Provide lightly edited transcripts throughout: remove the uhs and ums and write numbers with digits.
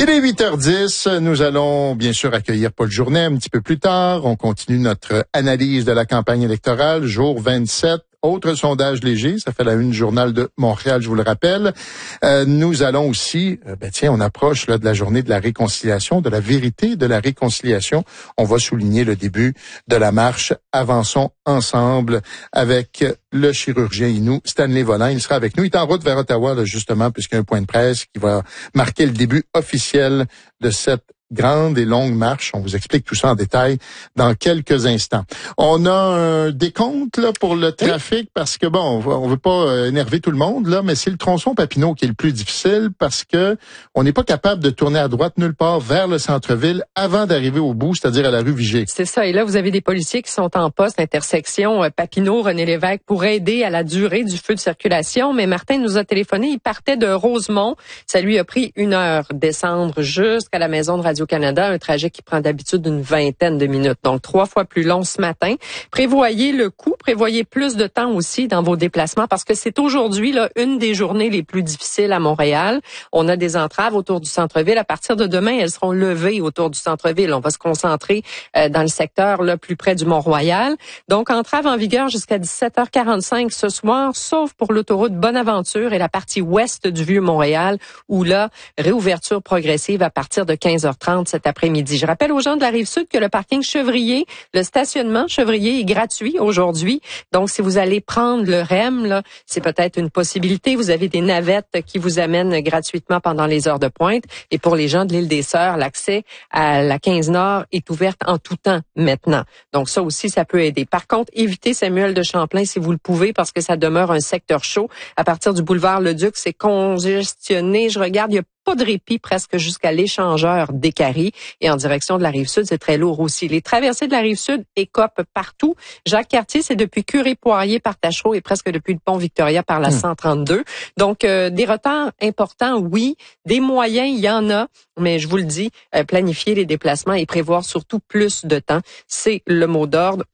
Il est 8h10. Nous allons bien sûr accueillir Paul Journet un petit peu plus tard. On continue notre analyse de la campagne électorale, jour 27. Autre sondage léger, ça fait la une du Journal de Montréal, je vous le rappelle. Nous allons aussi, on approche là de la journée de la réconciliation, de la vérité de la réconciliation. On va souligner le début de la marche Avançons ensemble avec le chirurgien Innu, Stanley Volin. Il sera avec nous. Il est en route vers Ottawa, là, justement, puisqu'il y a un point de presse qui va marquer le début officiel de cette grande et longue marche. On vous explique tout ça en détail dans quelques instants. On a un décompte là pour le trafic parce que on veut pas énerver tout le monde là, mais c'est le tronçon Papineau qui est le plus difficile parce que on n'est pas capable de tourner à droite nulle part vers le centre-ville avant d'arriver au bout, c'est-à-dire à la rue Vigée. C'est ça. Et là, vous avez des policiers qui sont en poste, intersection Papineau, René Lévesque, pour aider à la durée du feu de circulation. Mais Martin nous a téléphoné. Il partait de Rosemont. Ça lui a pris 1 heure descendre jusqu'à la maison de Radio-Canada, un trajet qui prend d'habitude une vingtaine de minutes. Donc, 3 fois plus long ce matin. Prévoyez le coût, prévoyez plus de temps aussi dans vos déplacements parce que c'est aujourd'hui là une des journées les plus difficiles à Montréal. On a des entraves autour du centre-ville. À partir de demain, elles seront levées autour du centre-ville. On va se concentrer dans le secteur là plus près du Mont-Royal. Donc, entrave en vigueur jusqu'à 17h45 ce soir, sauf pour l'autoroute Bonaventure et la partie ouest du Vieux-Montréal où là, réouverture progressive à partir de 15h30 cet après-midi. Je rappelle aux gens de la Rive-Sud que le parking Chevrier, le stationnement Chevrier est gratuit aujourd'hui. Donc, si vous allez prendre le REM, là, c'est peut-être une possibilité. Vous avez des navettes qui vous amènent gratuitement pendant les heures de pointe. Et pour les gens de l'île des Sœurs, l'accès à la 15 Nord est ouverte en tout temps maintenant. Donc, ça aussi, ça peut aider. Par contre, évitez Samuel de Champlain si vous le pouvez parce que ça demeure un secteur chaud. À partir du boulevard Leduc, c'est congestionné. Je regarde, il y a pas de répit presque jusqu'à l'échangeur d'Écarie. Et en direction de la Rive-Sud, c'est très lourd aussi. Les traversées de la Rive-Sud écopent partout. Jacques-Cartier, c'est depuis Curie-Poirier par Tachereau et presque depuis le pont Victoria par la 132. Donc, des retards importants, oui. Des moyens, il y en a. Mais je vous le dis, planifier les déplacements et prévoir surtout plus de temps. C'est le mot d'ordre.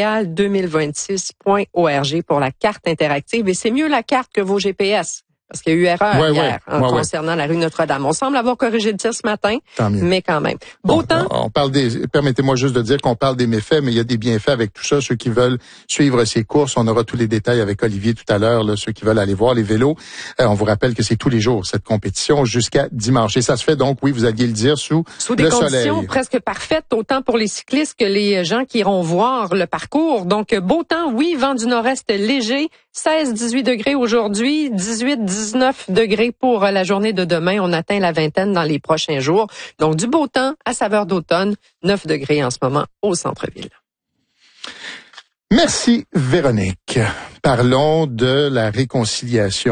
Montréal2026.org pour la carte interactive. Et c'est mieux la carte que vos GPS. Parce qu'il y a eu erreur hier concernant la rue Notre-Dame. On semble avoir corrigé le tir ce matin, mais quand même. Beau temps. On parle permettez-moi juste de dire qu'on parle des méfaits, mais il y a des bienfaits avec tout ça. Ceux qui veulent suivre ces courses, on aura tous les détails avec Olivier tout à l'heure. Là, ceux qui veulent aller voir les vélos, on vous rappelle que c'est tous les jours cette compétition jusqu'à dimanche. Et ça se fait donc, oui, vous alliez le dire, sous des le conditions soleil. Presque parfaites, autant pour les cyclistes que les gens qui iront voir le parcours. Donc, beau temps, oui, vent du nord-est léger, 16-18 degrés aujourd'hui, 18-19 degrés pour la journée de demain. On atteint la vingtaine dans les prochains jours. Donc, du beau temps à saveur d'automne, 9 degrés en ce moment au centre-ville. Merci, Véronique. Parlons de la réconciliation.